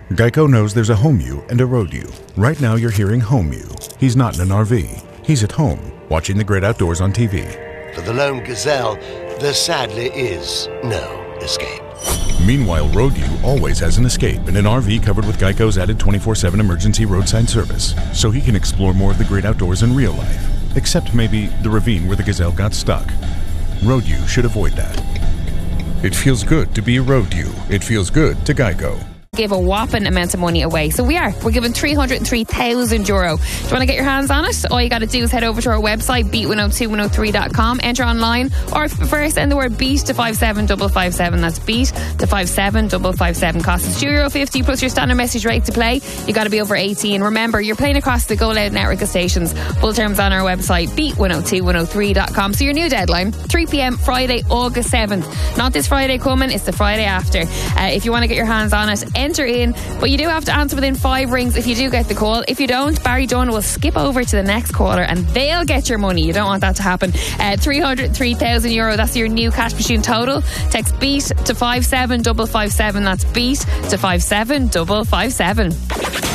Geico knows there's a home you and a road you. Right now you're hearing home you. He's not in an RV. He's at home, watching the great outdoors on TV. For the lone gazelle, there sadly is no escape. Meanwhile, road you always has an escape in an RV covered with Geico's added 24/7 emergency roadside service, so he can explore more of the great outdoors in real life, except maybe the ravine where the gazelle got stuck. Road you should avoid that. It feels good to be a road you. It feels good to Geico. Give a whopping amount of money away. So we're giving €303,000. Do you want to get your hands on it? All you got to do is head over to our website, beat102103.com, enter online, or if you prefer, send the word BEAT to 57557. That's BEAT to 57557. Cost is €2.50 plus your standard message rate to play. You got to be over 18. Remember, you're playing across the Go Loud network of stations. Full terms on our website, beat102103.com. So your new deadline, 3 p.m. Friday, August 7th. Not this Friday coming, it's the Friday after. If you want to get your hands on it, enter in, but you do have to answer within 5 rings if you do get the call. If you don't, Barry Dunn will skip over to the next caller and they'll get your money. You don't want that to happen. €303,000, that's your new cash machine total. Text BEAT to 57557. That's BEAT to 57557.